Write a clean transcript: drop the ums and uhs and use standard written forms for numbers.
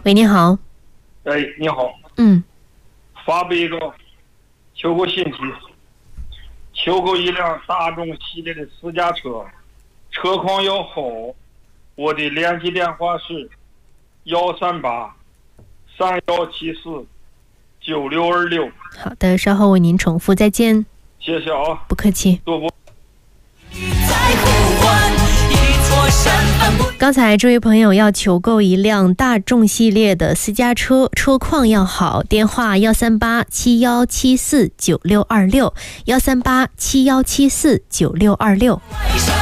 喂，你好。 哎，你好。发布一个求购信息，求购一辆大众系列的私家车，车况要好。我的联系电话是13831749626。 好的，稍后为您重复，再见。 谢谢啊， 不客气。刚才这位朋友要求购一辆大众系列的私家车，车况要好，电话13871749626，13871749626。